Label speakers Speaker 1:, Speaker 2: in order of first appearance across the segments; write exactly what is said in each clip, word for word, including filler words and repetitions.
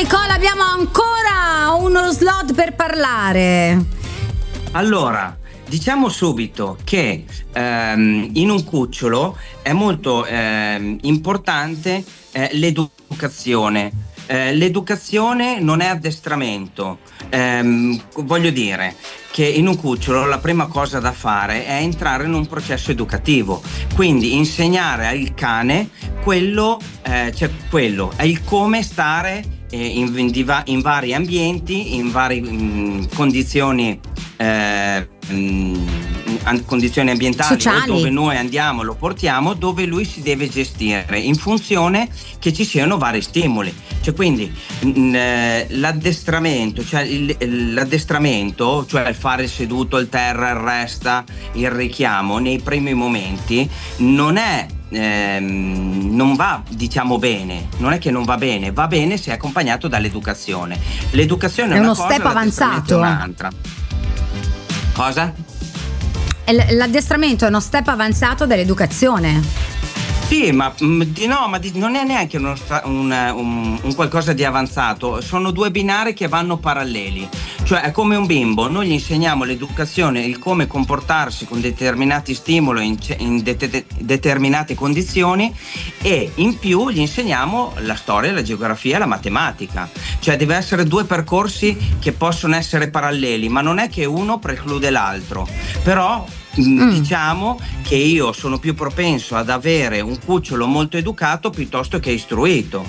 Speaker 1: Nicola, abbiamo ancora uno slot per parlare.
Speaker 2: Allora, diciamo subito che ehm, in un cucciolo è molto ehm, importante eh, l'educazione. Eh, l'educazione non è addestramento. Ehm, voglio dire che in un cucciolo la prima cosa da fare è entrare in un processo educativo, quindi insegnare al cane quello, eh, cioè quello è il come stare eh, in, in, in vari ambienti, in varie mh, condizioni eh, mh, condizioni ambientali,
Speaker 1: sociali,
Speaker 2: dove noi andiamo, lo portiamo, dove lui si deve gestire in funzione che ci siano vari stimoli. Cioè quindi mh, l'addestramento, cioè il, l'addestramento, cioè il fare il seduto, il terra, il resta, il richiamo nei primi momenti non è ehm, non va, diciamo, bene, non è che non va bene, va bene se è accompagnato dall'educazione. L'educazione è,
Speaker 1: è
Speaker 2: una
Speaker 1: uno
Speaker 2: cosa,
Speaker 1: step avanzato.
Speaker 2: È un'altra. Cosa?
Speaker 1: L'addestramento è uno step avanzato dell'educazione.
Speaker 2: Sì, ma di no, ma di, non è neanche uno, un, un, un qualcosa di avanzato, sono due binari che vanno paralleli, cioè è come un bimbo, noi gli insegniamo l'educazione, il come comportarsi con determinati stimoli in, in det- determinate condizioni, e in più gli insegniamo la storia, la geografia e la matematica, cioè deve essere due percorsi che possono essere paralleli, ma non è che uno preclude l'altro, però Mm. diciamo che io sono più propenso ad avere un cucciolo molto educato piuttosto che istruito.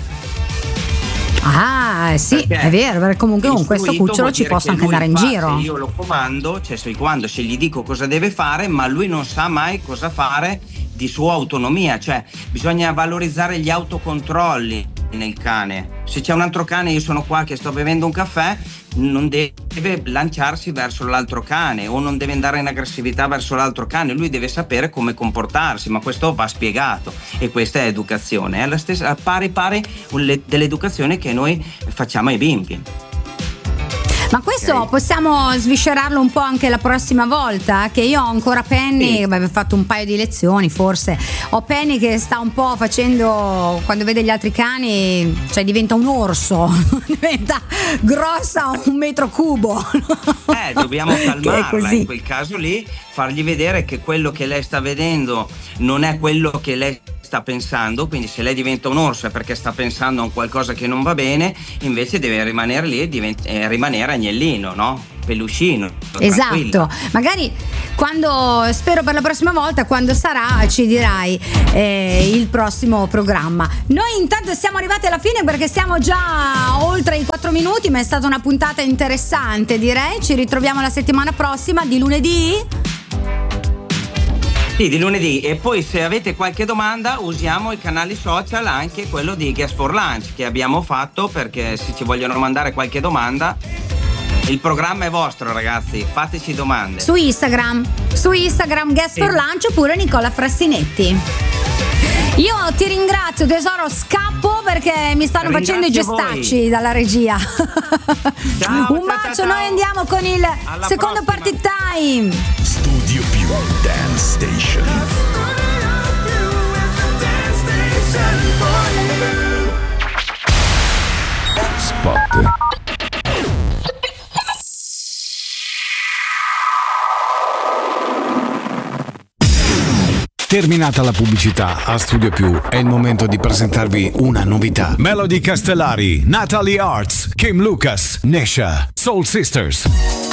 Speaker 1: Ah sì, perché è vero, perché comunque con questo cucciolo ci posso anche andare in
Speaker 2: fa,
Speaker 1: giro.
Speaker 2: Se io lo comando, cioè se, quando, se gli dico cosa deve fare, ma lui non sa mai cosa fare di sua autonomia, cioè bisogna valorizzare gli autocontrolli nel cane. Se c'è un altro cane, io sono qua che sto bevendo un caffè, non deve lanciarsi verso l'altro cane o non deve andare in aggressività verso l'altro cane, lui deve sapere come comportarsi, ma questo va spiegato, e questa è educazione, è la stessa pari pari dell'educazione che noi facciamo ai bimbi.
Speaker 1: Ma questo okay, possiamo sviscerarlo un po' anche la prossima volta, che io ho ancora Penny, sì, abbiamo fatto un paio di lezioni forse, ho Penny che sta un po' facendo, quando vede gli altri cani, cioè diventa un orso, diventa grossa un metro cubo.
Speaker 2: Eh, dobbiamo calmarla in quel caso lì, fargli vedere che quello che lei sta vedendo non è quello che lei sta pensando, quindi se lei diventa un orso è perché sta pensando a un qualcosa che non va bene, invece deve rimanere lì e divent- eh, rimanere agnellino, no? Peluscino.
Speaker 1: Esatto,
Speaker 2: tranquillo.
Speaker 1: Magari quando, spero per la prossima volta, quando sarà, ci dirai eh, il prossimo programma. Noi intanto siamo arrivati alla fine perché siamo già oltre i quattro minuti, ma è stata una puntata interessante, direi. Ci ritroviamo la settimana prossima, di lunedì?
Speaker 2: Sì, di lunedì. E poi se avete qualche domanda usiamo i canali social, anche quello di Gas for Lunch che abbiamo fatto, perché se ci vogliono mandare qualche domanda, il programma è vostro, ragazzi, fateci domande.
Speaker 1: Su Instagram, su Instagram Gas sì. for Lunch, oppure Nicola Frassinetti. Io ti ringrazio tesoro, scappo perché mi stanno
Speaker 2: Ringrazio
Speaker 1: facendo i gestacci voi dalla regia.
Speaker 2: Ciao,
Speaker 1: un bacio, ciao, ciao. Noi andiamo con il Alla secondo prossima. Party time.
Speaker 3: Studio Più Dance Station. Spot. Terminata la pubblicità, a Studio Più è il momento di presentarvi una novità. Melody Castellari, Natalie Arts, Kim Lucas, Nesha, Soul Sisters.